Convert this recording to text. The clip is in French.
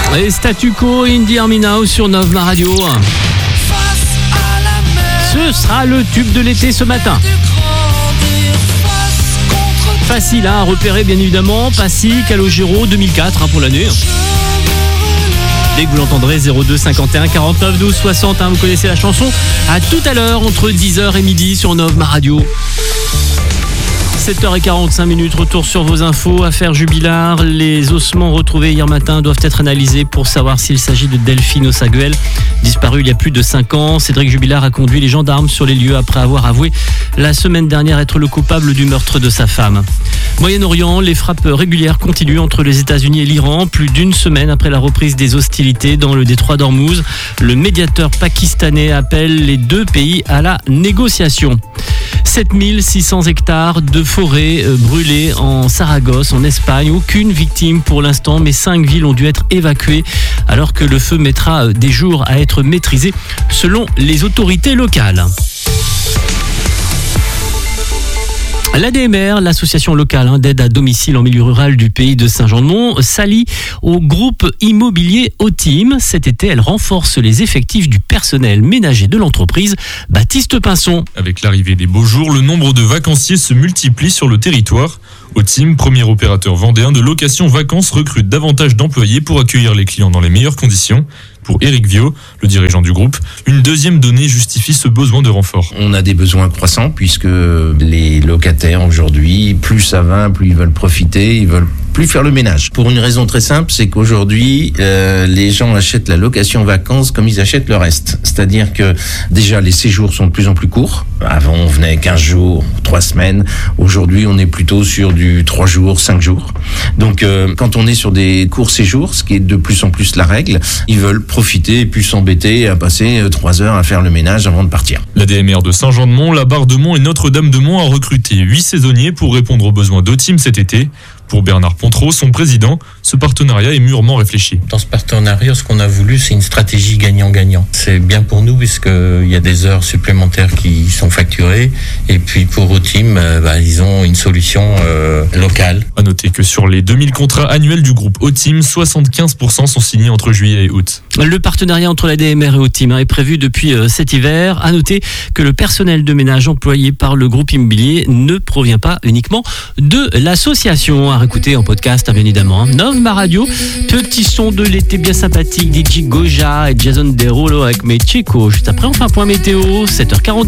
Et Statu Quo, Indie Army Now sur Nova Radio. Ce sera le tube de l'été ce matin. Facile à repérer bien évidemment, Passy, Calogero 2004 pour l'année. Dès que vous l'entendrez, 02 51 49 12 60, vous connaissez la chanson. À tout à l'heure, entre 10h et midi sur Nova Radio. 7h45, retour sur vos infos. Affaire Jubilard, les ossements retrouvés hier matin doivent être analysés pour savoir s'il s'agit de Delphine Ossaguel, disparue il y a plus de 5 ans. Cédric Jubilard a conduit les gendarmes sur les lieux après avoir avoué la semaine dernière être le coupable du meurtre de sa femme. Moyen-Orient, les frappes régulières continuent entre les États-Unis et l'Iran, plus d'une semaine après la reprise des hostilités dans le détroit d'Ormuz. Le médiateur pakistanais appelle les deux pays à la négociation. 7600 hectares de forêt brûlées en Saragosse, en Espagne. Aucune victime pour l'instant, mais 5 villes ont dû être évacuées alors que le feu mettra des jours à être maîtrisé selon les autorités locales. L'ADMR, l'association locale d'aide à domicile en milieu rural du pays de Saint-Jean-de-Mont, s'allie au groupe immobilier Otim. Cet été, elle renforce les effectifs du personnel ménager de l'entreprise. Baptiste Pinson. Avec l'arrivée des beaux jours, le nombre de vacanciers se multiplie sur le territoire. Otim, premier opérateur vendéen de location vacances, recrute davantage d'employés pour accueillir les clients dans les meilleures conditions. Pour Éric Viau, le dirigeant du groupe, une deuxième donnée justifie ce besoin de renfort. On a des besoins croissants puisque les locataires aujourd'hui, plus ça va, plus ils veulent profiter, ils veulent plus faire le ménage. Pour une raison très simple, c'est qu'aujourd'hui, les gens achètent la location vacances comme ils achètent le reste. C'est-à-dire que déjà les séjours sont de plus en plus courts. Avant, on venait 15 jours, 3 semaines. Aujourd'hui, on est plutôt sur du 3 jours, 5 jours. Donc, quand on est sur des courts séjours, ce qui est de plus en plus la règle, ils veulent profiter et puis s'embêter à passer 3 heures à faire le ménage avant de partir. L'ADMR de Saint-Jean-de-Mont, la Barre-de-Mont et Notre-Dame-de-Mont a recruté 8 saisonniers pour répondre aux besoins d'Otim cet été. Pour Bernard Pontreau, son président, ce partenariat est mûrement réfléchi. Dans ce partenariat, ce qu'on a voulu, c'est une stratégie gagnant-gagnant. C'est bien pour nous puisqu'il y a des heures supplémentaires qui sont facturées. Et puis pour Otim, ils ont une solution locale. À noter que sur les 2000 contrats annuels du groupe Otim, 75% sont signés entre juillet et août. Le partenariat entre l'ADMR et Otim est prévu depuis cet hiver. À noter que le personnel de ménage employé par le groupe immobilier ne provient pas uniquement de l'association. À réécouter en podcast, bien évidemment. Nova Radio, petit son de l'été bien sympathique, DJ Goja et Jason Derulo avec mes Chico. Juste après, on fait un point météo, 7h40.